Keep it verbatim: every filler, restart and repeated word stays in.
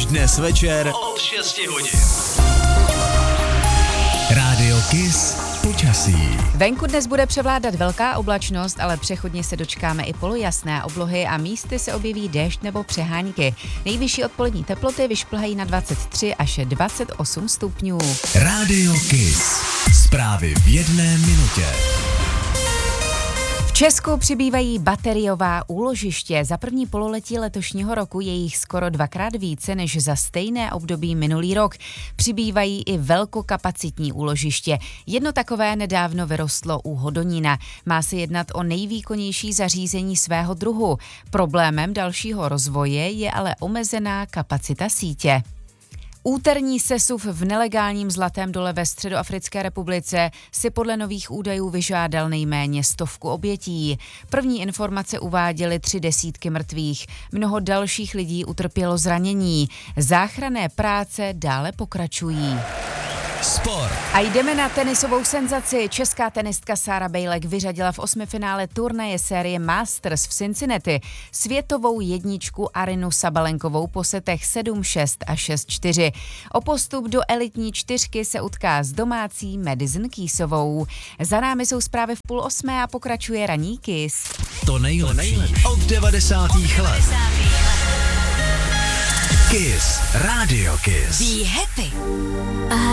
Už dnes večer od šesti hodin. Rádio Kiss počasí. Venku dnes bude převládat velká oblačnost, ale přechodně se dočkáme i polojasné oblohy a místy se objeví déšť nebo přehánky. Nejvyšší odpolední teploty vyšplhají na dvacet tři až dvacet osm stupňů. Rádio Kiss. Zprávy v jedné minutě. V Česku přibývají bateriová úložiště. Za první pololetí letošního roku je jich skoro dvakrát více než za stejné období minulý rok. Přibývají i velkokapacitní úložiště. Jedno takové nedávno vyrostlo u Hodonína. Má se jednat o nejvýkonnější zařízení svého druhu. Problémem dalšího rozvoje je ale omezená kapacita sítě. Úterní sesuv v nelegálním zlatém dole ve Středoafrické republice si podle nových údajů vyžádal nejméně stovku obětí. První informace uváděly tři desítky mrtvých. Mnoho dalších lidí utrpělo zranění. Záchranné práce dále pokračují. Sport. A jdeme na tenisovou senzaci. Česká tenistka Sára Bejlek vyřadila v osmifinále turnaje série Masters v Cincinnati světovou jedničku Arynu Sabalenkovou po setech sedm šest a šest čtyři. O postup do elitní čtyřky se utká s domácí Madison Keysovou. Za námi jsou zprávy v půl osmé a pokračuje ranní Kiss. To nejlepší od devadesátých let. Kiss. Rádio Kiss. Be happy.